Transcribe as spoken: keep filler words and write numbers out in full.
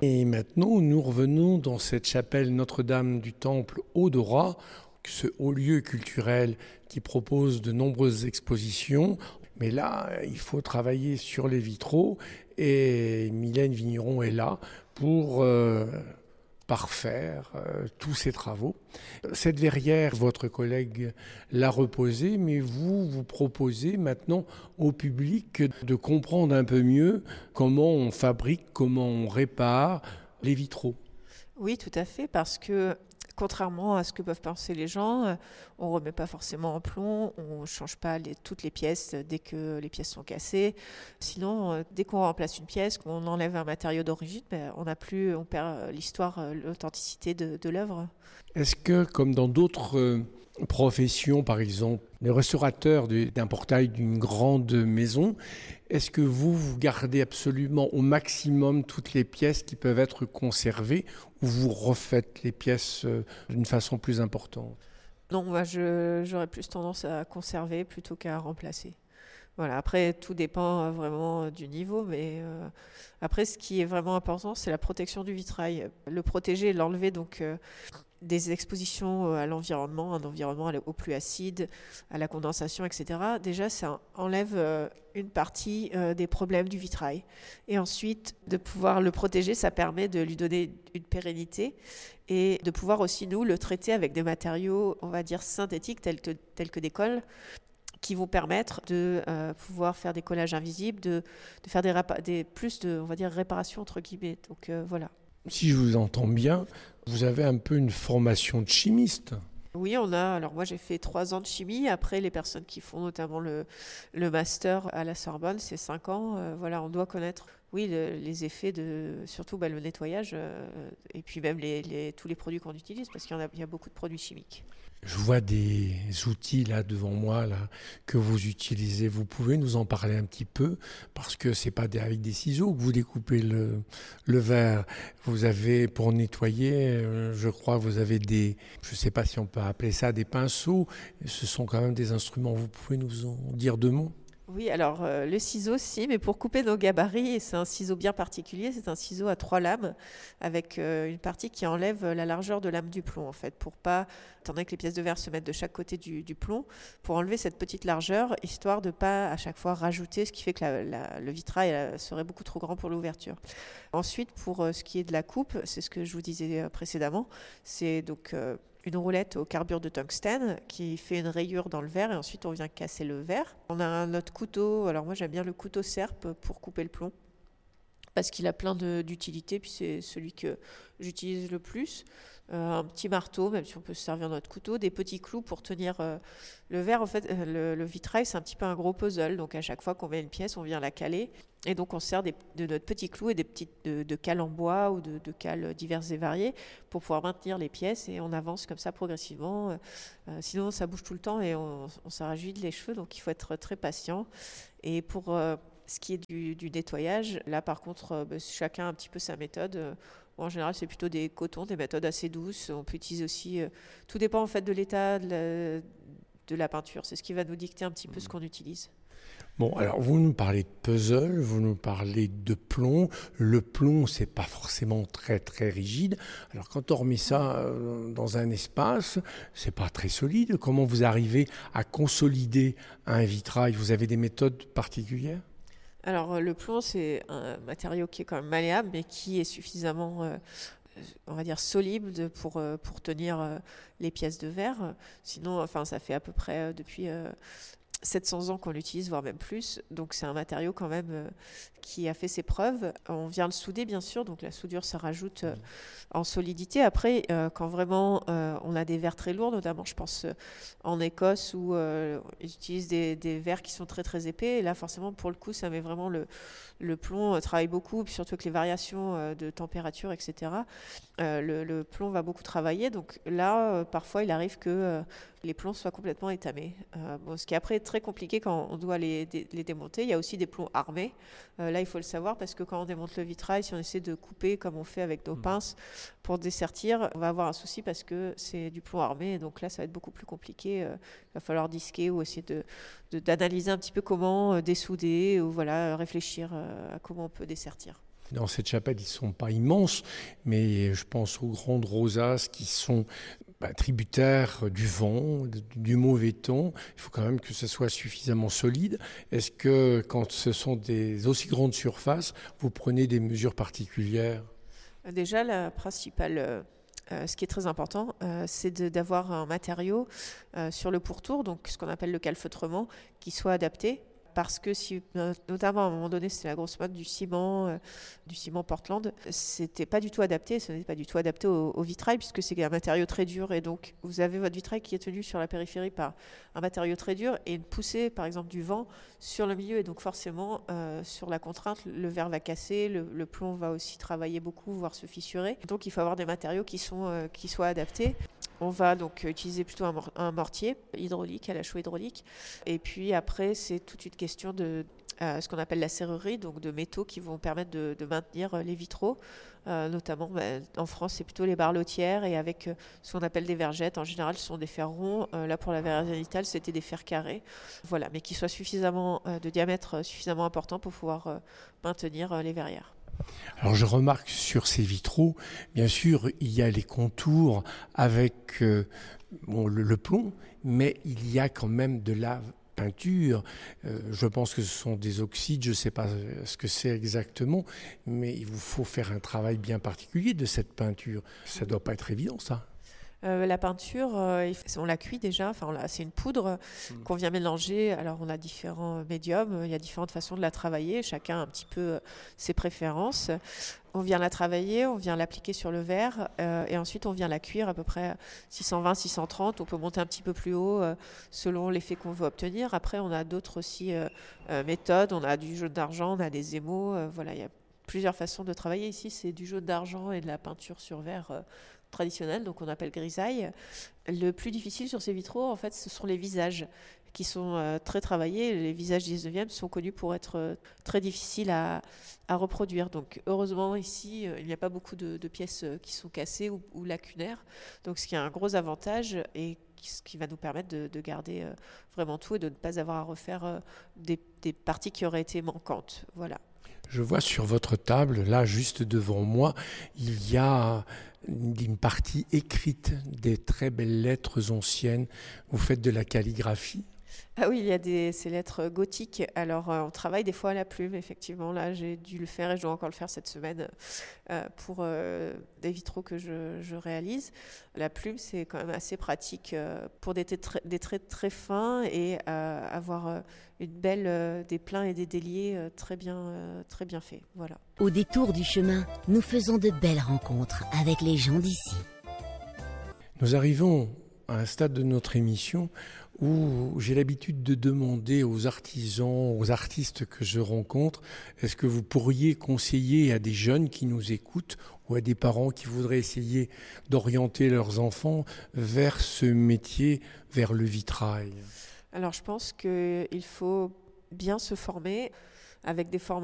Et maintenant, nous revenons dans cette chapelle Notre-Dame du Temple Haut-Dora, ce haut lieu culturel qui propose de nombreuses expositions. Mais là, il faut travailler sur les vitraux et Mylène Vigneron est là pour euh, parfaire euh, tous ces travaux. Cette verrière, votre collègue l'a reposée, mais vous, vous proposez maintenant au public de comprendre un peu mieux comment on fabrique, comment on répare les vitraux. Oui, tout à fait, parce que contrairement à ce que peuvent penser les gens, euh, on ne remet pas forcément en plomb, on ne change pas les- toutes les pièces dès que les pièces sont cassées. Sinon, euh, dès qu'on remplace une pièce, qu'on enlève un matériau d'origine, ben, on n'a plus, on perd euh, l'histoire, euh, l'authenticité de, de l'œuvre. Est-ce que, comme dans d'autres euh, professions, par exemple, les restaurateurs de- d'un portail d'une grande maison, est-ce que vous, vous gardez absolument au maximum toutes les pièces qui peuvent être conservées ou vous refaites les pièces euh, d'une façon plus importante? Non, moi, je- j'aurais plus tendance à conserver plutôt qu'à remplacer. Voilà, après, tout dépend euh, vraiment euh, du niveau, mais euh, après, ce qui est vraiment important, c'est la protection du vitrail. Le protéger et l'enlever, donc euh, des expositions euh, à l'environnement, un environnement à la- au plus acide, à la condensation, et cetera. Déjà, ça enlève euh, une partie euh, des problèmes du vitrail. Et ensuite, de pouvoir le protéger, ça permet de lui donner une pérennité et de pouvoir aussi, nous, le traiter avec des matériaux, on va dire, synthétiques, tels que, tels que des cols, qui vont permettre de euh, pouvoir faire des collages invisibles, de, de faire des, rapa- des plus de, on va dire, réparations entre guillemets. Donc euh, voilà. Si je vous entends bien, vous avez un peu une formation de chimiste. Oui, on a. Alors moi, j'ai fait trois ans de chimie. Après, les personnes qui font notamment le, le master à la Sorbonne, c'est cinq ans. Euh, voilà, on doit connaître, oui, le- les effets de, surtout bah, le nettoyage euh, et puis même les, les- tous les produits qu'on utilise, parce qu'il y en a, il y a beaucoup de produits chimiques. Je vois des outils là devant moi là que vous utilisez. Vous pouvez nous en parler un petit peu parce que c'est pas des- avec des ciseaux que vous découpez le, le verre. Vous avez pour nettoyer, euh, je crois, vous avez des, je sais pas si on peut appeler ça des pinceaux. Ce sont quand même des instruments. Vous pouvez nous en dire deux mots? Oui, alors euh, le ciseau, si, mais pour couper nos gabarits, c'est un ciseau bien particulier. C'est un ciseau à trois lames avec euh, une partie qui enlève la largeur de lame du plomb, en fait, pour pas, étant donné que les pièces de verre se mettent de chaque côté du, du plomb, pour enlever cette petite largeur, histoire de pas à chaque fois rajouter, ce qui fait que la- la- le vitrail euh, serait beaucoup trop grand pour l'ouverture. Ensuite, pour euh, ce qui est de la coupe, c'est ce que je vous disais euh, précédemment, c'est donc euh, une roulette au carbure de tungstène qui fait une rayure dans le verre et ensuite on vient casser le verre. On a un autre couteau, alors moi j'aime bien le couteau serpe pour couper le plomb parce qu'il a plein de- d'utilités, puis c'est celui que j'utilise le plus. Euh, un petit marteau, même si on peut se servir de notre couteau, des petits clous pour tenir euh, le verre. En fait, euh, le, le vitrail, c'est un petit peu un gros puzzle. Donc à chaque fois qu'on met une pièce, on vient la caler. Et donc on se sert des- de notre petit clou et des petites de, de cales en bois ou de, de cales diverses et variées pour pouvoir maintenir les pièces et on avance comme ça progressivement. Euh, euh, sinon, ça bouge tout le temps et on, on s'arrache vite les cheveux. Donc il faut être très patient. Et pour euh, ce qui est du, du nettoyage, là par contre, euh, bah, chacun a un petit peu sa méthode. Euh, en général, c'est plutôt des cotons, des méthodes assez douces. On peut utiliser aussi. Euh, tout dépend en fait de l'état de la, de la peinture. C'est ce qui va nous dicter un petit peu ce qu'on utilise. Bon, alors vous nous parlez de puzzle, vous nous parlez de plomb. Le plomb, c'est pas forcément très très rigide. Alors quand on remet ça euh, dans un espace, c'est pas très solide. Comment vous arrivez à consolider un vitrail? Vous avez des méthodes particulières? Alors, euh, le plomb, c'est un matériau qui est quand même malléable, mais qui est suffisamment, euh, on va dire, solide pour, euh, pour tenir euh, les pièces de verre. Sinon, enfin, ça fait à peu près euh, depuis euh, sept cents ans qu'on l'utilise, voire même plus. Donc, c'est un matériau quand même euh, qui a fait ses preuves. On vient le souder, bien sûr. Donc, la soudure, ça rajoute euh, en solidité. Après, euh, quand vraiment euh, on a des verres très lourds, notamment, je pense euh, en Écosse où euh, ils utilisent des, des verres qui sont très très épais. Et là, forcément, pour le coup, ça met vraiment le, le plomb, euh, travaille beaucoup, puis surtout avec les variations euh, de température, et cetera. Euh, le, le plomb va beaucoup travailler. Donc là, euh, parfois, il arrive que euh, les plombs soient complètement étamés. Euh, bon, ce qui après est très compliqué quand on doit les, dé- les démonter. Il y a aussi des plombs armés. Euh, là, il faut le savoir parce que quand on démonte le vitrail, si on essaie de couper comme on fait avec nos pinces pour dessertir, on va avoir un souci parce que c'est du plomb armé. Et donc là, ça va être beaucoup plus compliqué. Euh, il va falloir disquer ou essayer de, de- d'analyser un petit peu comment euh, dessouder ou voilà, réfléchir euh, à comment on peut dessertir. Dans cette chapelle, ils ne sont pas immenses, mais je pense aux grandes rosaces qui sont bah, tributaires du vent, du mauvais temps. Il faut quand même que ce soit suffisamment solide. Est-ce que quand ce sont des aussi grandes surfaces, vous prenez des mesures particulières ? Déjà, la principale... Euh... Euh, ce qui est très important, euh, c'est de, d'avoir un matériau euh, sur le pourtour, donc ce qu'on appelle le calfeutrement, qui soit adapté. Parce que, si, notamment à un moment donné, c'était la grosse mode du ciment, euh, du ciment Portland, c'était pas du tout adapté, ce n'était pas du tout adapté au, au vitrail, puisque c'est un matériau très dur. Et donc, vous avez votre vitrail qui est tenu sur la périphérie par un matériau très dur et une poussée, par exemple, du vent sur le milieu. Et donc, forcément, euh, sur la contrainte, le verre va casser, le, le plomb va aussi travailler beaucoup, voire se fissurer. Donc, il faut avoir des matériaux qui, sont, euh, qui soient adaptés. On va donc utiliser plutôt un, mor- un mortier hydraulique, à la chaux hydraulique. Et puis après, c'est toute une question de euh, ce qu'on appelle la serrurerie, donc de métaux qui vont permettre de, de maintenir les vitraux. Euh, notamment, bah, en France, c'est plutôt les barlotières et avec euh, ce qu'on appelle des vergettes. En général, ce sont des fers ronds. Euh, là, pour la verre zénithale, c'était des fers carrés. Voilà, mais qui soient suffisamment euh, de diamètre suffisamment important pour pouvoir euh, maintenir euh, les verrières. Alors je remarque sur ces vitraux, bien sûr, il y a les contours avec euh, bon, le, le plomb, mais il y a quand même de la peinture. Euh, je pense que ce sont des oxydes, je ne sais pas ce que c'est exactement, mais il vous faut faire un travail bien particulier de cette peinture. Ça ne doit pas être évident, ça. Euh, la peinture, euh, on la cuit déjà, enfin, on la, c'est une poudre mmh. qu'on vient mélanger. Alors, on a différents médiums, il y a différentes façons de la travailler, chacun a un petit peu euh, ses préférences. On vient la travailler, on vient l'appliquer sur le verre euh, et ensuite on vient la cuire à peu près six cent vingt à six cent trente. On peut monter un petit peu plus haut euh, selon l'effet qu'on veut obtenir. Après, on a d'autres aussi euh, euh, méthodes. On a du jaune d'argent, on a des émaux. Euh, voilà, il y a plusieurs façons de travailler. Ici, c'est du jaune d'argent et de la peinture sur verre euh, traditionnelle, donc on appelle grisaille. Le plus difficile sur ces vitraux, en fait, ce sont les visages qui sont euh, très travaillés. Les visages du dix-neuvième sont connus pour être euh, très difficiles à, à reproduire. Donc heureusement, ici, euh, il n'y a pas beaucoup de, de pièces euh, qui sont cassées ou, ou lacunaires. Donc ce qui est un gros avantage et qui, ce qui va nous permettre de, de garder euh, vraiment tout et de ne pas avoir à refaire euh, des, des parties qui auraient été manquantes. Voilà. Je vois sur votre table, là, juste devant moi, il y a une partie écrite, des très belles lettres anciennes. Vous faites de la calligraphie ? Ah oui, il y a des, ces lettres gothiques. Alors, euh, on travaille des fois à la plume, effectivement. Là, j'ai dû le faire et je dois encore le faire cette semaine euh, pour euh, des vitraux que je, je réalise. La plume, c'est quand même assez pratique euh, pour des, tra- des traits très fins et euh, avoir euh, une belle, euh, des pleins et des déliés euh, très bien, euh, très bien faits. Voilà. Au détour du chemin, nous faisons de belles rencontres avec les gens d'ici. Nous arrivons à un stade de notre émission où j'ai l'habitude de demander aux artisans, aux artistes que je rencontre, est-ce que vous pourriez conseiller à des jeunes qui nous écoutent ou à des parents qui voudraient essayer d'orienter leurs enfants vers ce métier, vers le vitrail ? Alors, je pense qu'il faut bien se former avec des formations